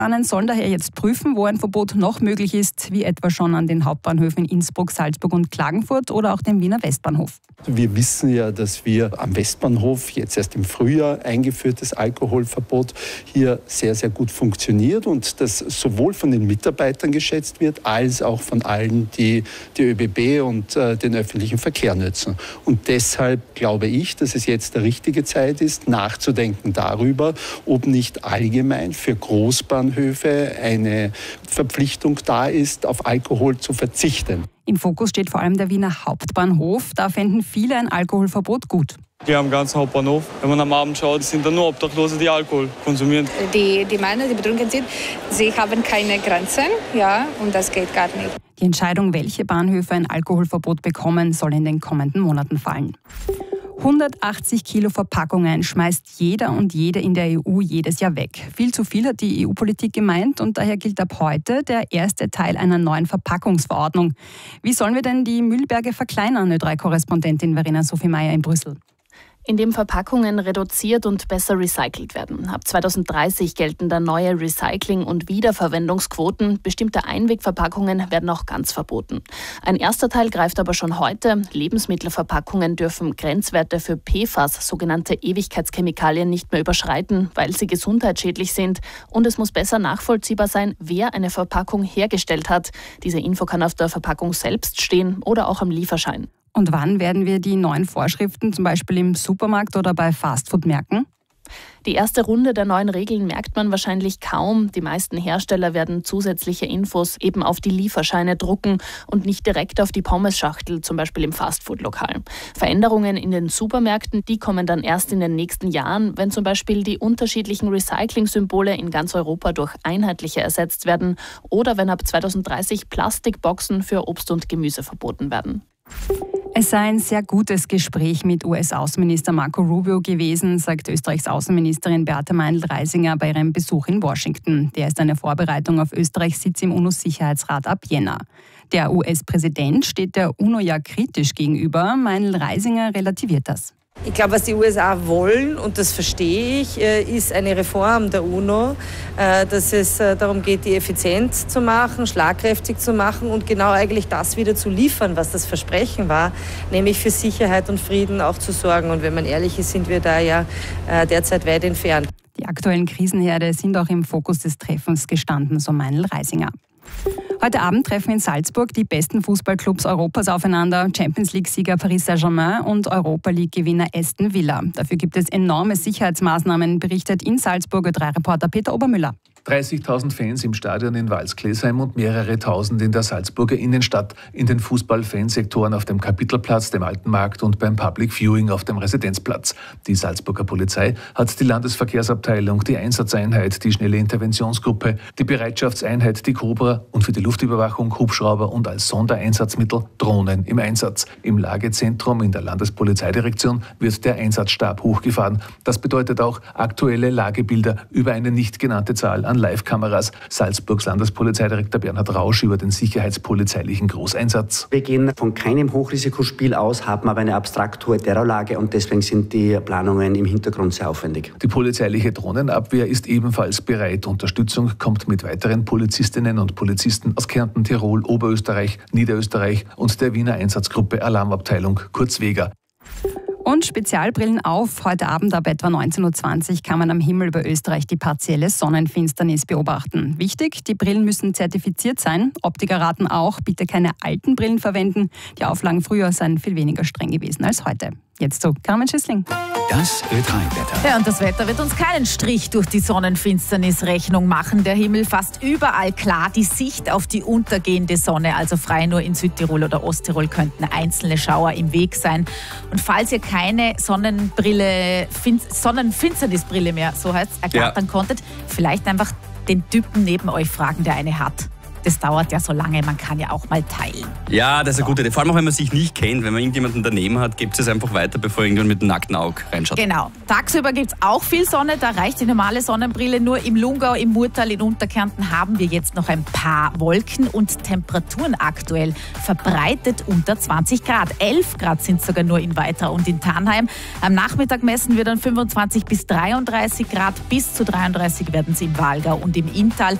Bahnen sollen daher jetzt prüfen, wo ein Verbot noch möglich ist, wie etwa schon an den Hauptbahnhöfen in Innsbruck, Salzburg und Klagenfurt oder auch dem Wiener Westbahnhof. Wir wissen ja, dass wir am Westbahnhof jetzt erst im Frühjahr eingeführtes Alkoholverbot hier sehr, sehr gut funktioniert und das sowohl von den Mitarbeitern geschätzt wird, als auch von allen, die ÖBB und den öffentlichen Verkehr nutzen. Und deshalb glaube ich, dass es jetzt die richtige Zeit ist, nachzudenken darüber, ob nicht allgemein für Großbahnhöfe eine Verpflichtung da ist, auf Alkohol zu verzichten. Im Fokus steht vor allem der Wiener Hauptbahnhof. Da fänden viele ein Alkoholverbot gut. Hier am ganzen Hauptbahnhof, wenn man am Abend schaut, sind da nur Obdachlose, die Alkohol konsumieren. Die Männer, die betrunken sind, sie haben keine Grenzen, ja, und das geht gar nicht. Die Entscheidung, welche Bahnhöfe ein Alkoholverbot bekommen, soll in den kommenden Monaten fallen. 180 Kilo Verpackungen schmeißt jeder und jede in der EU jedes Jahr weg. Viel zu viel hat die EU-Politik gemeint und daher gilt ab heute der erste Teil einer neuen Verpackungsverordnung. Wie sollen wir denn die Müllberge verkleinern, Ö3-Korrespondentin Verena Sophie Meyer in Brüssel? Indem Verpackungen reduziert und besser recycelt werden. Ab 2030 gelten dann neue Recycling- und Wiederverwendungsquoten. Bestimmte Einwegverpackungen werden auch ganz verboten. Ein erster Teil greift aber schon heute. Lebensmittelverpackungen dürfen Grenzwerte für PFAS, sogenannte Ewigkeitschemikalien, nicht mehr überschreiten, weil sie gesundheitsschädlich sind. Und es muss besser nachvollziehbar sein, wer eine Verpackung hergestellt hat. Diese Info kann auf der Verpackung selbst stehen oder auch am Lieferschein. Und wann werden wir die neuen Vorschriften zum Beispiel im Supermarkt oder bei Fastfood merken? Die erste Runde der neuen Regeln merkt man wahrscheinlich kaum. Die meisten Hersteller werden zusätzliche Infos eben auf die Lieferscheine drucken und nicht direkt auf die Pommesschachtel, zum Beispiel im Fastfood-Lokal. Veränderungen in den Supermärkten, die kommen dann erst in den nächsten Jahren, wenn zum Beispiel die unterschiedlichen Recycling-Symbole in ganz Europa durch einheitliche ersetzt werden oder wenn ab 2030 Plastikboxen für Obst und Gemüse verboten werden. Es sei ein sehr gutes Gespräch mit US-Außenminister Marco Rubio gewesen, sagt Österreichs Außenministerin Beate Meindl-Reisinger bei ihrem Besuch in Washington. Der ist eine Vorbereitung auf Österreichs Sitz im UNO-Sicherheitsrat ab Jänner. Der US-Präsident steht der UNO ja kritisch gegenüber. Meindl-Reisinger relativiert das. Ich glaube, was die USA wollen, und das verstehe ich, ist eine Reform der UNO, dass es darum geht, die effizient zu machen, schlagkräftig zu machen und genau eigentlich das wieder zu liefern, was das Versprechen war, nämlich für Sicherheit und Frieden auch zu sorgen. Und wenn man ehrlich ist, sind wir da ja derzeit weit entfernt. Die aktuellen Krisenherde sind auch im Fokus des Treffens gestanden, so Meindl-Reisinger. Heute Abend treffen in Salzburg die besten Fußballclubs Europas aufeinander. Champions-League-Sieger Paris Saint-Germain und Europa-League-Gewinner Aston Villa. Dafür gibt es enorme Sicherheitsmaßnahmen, berichtet in Salzburg Ö3-Reporter Peter Obermüller. 30.000 Fans im Stadion in Walsglesheim und mehrere Tausend in der Salzburger Innenstadt, in den Fußball-Fansektoren auf dem Kapitelplatz, dem Alten Markt und beim Public Viewing auf dem Residenzplatz. Die Salzburger Polizei hat die Landesverkehrsabteilung, die Einsatzeinheit, die schnelle Interventionsgruppe, die Bereitschaftseinheit, die Cobra und für die Luftüberwachung Hubschrauber und als Sondereinsatzmittel Drohnen im Einsatz. Im Lagezentrum in der Landespolizeidirektion wird der Einsatzstab hochgefahren. Das bedeutet auch aktuelle Lagebilder über eine nicht genannte Zahl an Live-Kameras. Salzburgs Landespolizeidirektor Bernhard Rausch über den sicherheitspolizeilichen Großeinsatz. Wir gehen von keinem Hochrisikospiel aus, haben aber eine abstrakt hohe Terrorlage und deswegen sind die Planungen im Hintergrund sehr aufwendig. Die polizeiliche Drohnenabwehr ist ebenfalls bereit. Unterstützung kommt mit weiteren Polizistinnen und Polizisten aus Kärnten, Tirol, Oberösterreich, Niederösterreich und der Wiener Einsatzgruppe Alarmabteilung, kurz WEGA. Und Spezialbrillen auf. Heute Abend ab etwa 19.20 Uhr kann man am Himmel über Österreich die partielle Sonnenfinsternis beobachten. Wichtig, die Brillen müssen zertifiziert sein. Optiker raten auch, bitte keine alten Brillen verwenden. Die Auflagen früher seien viel weniger streng gewesen als heute. Jetzt zu Carmen Schüssling. Das Ö3-Wetter. Ja, und das Wetter wird uns keinen Strich durch die Sonnenfinsternis-Rechnung machen. Der Himmel fast überall klar. Die Sicht auf die untergehende Sonne, also frei nur in Südtirol oder Osttirol, könnten einzelne Schauer im Weg sein. Und falls ihr keine Sonnenfinsternisbrille mehr, so heißt es, ergattern konntet, vielleicht einfach den Typen neben euch fragen, der eine hat. das dauert ja so lange, man kann ja auch mal teilen. Ja, das ist eine gute Idee. Vor allem auch, wenn man sich nicht kennt, wenn man irgendjemanden daneben hat, gibt es einfach weiter, bevor irgendjemand mit dem nackten Auge reinschaut. Genau. Tagsüber gibt es auch viel Sonne, da reicht die normale Sonnenbrille. Nur im Lungau, im Murtal, in Unterkärnten haben wir jetzt noch ein paar Wolken und Temperaturen aktuell verbreitet unter 20 Grad. 11 Grad sind sogar nur in Weitra und in Tannheim. Am Nachmittag messen wir dann 25 bis 33 Grad. Bis zu 33 werden es im Walgau und im Inntal.